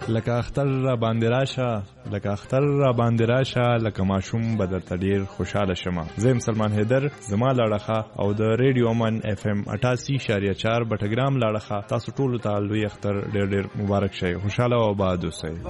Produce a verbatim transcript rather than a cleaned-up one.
لکه اختر را باندې راشه لکه اختر را باندې راشه لکه ماشوم به درته ډیر خوشاله شمه. زه سلمان حیدر، زما لاړخه او د ریډیو من اف ام اٹھاسی اشاریه چار بټګرام لاړخه. تاسو ټول ته لوی اختر ډیر ډیر مبارک شه. خوشاله او آباد اوسئ.